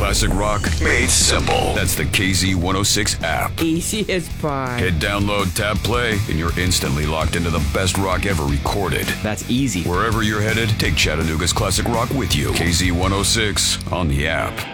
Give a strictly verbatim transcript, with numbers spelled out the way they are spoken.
Classic rock made simple. That's the K Z one oh six app. Easy as pie. Hit download, tap play, and you're instantly locked into the best rock ever recorded. That's easy. Wherever you're headed, take Chattanooga's classic rock with you. K Z one oh six on the app.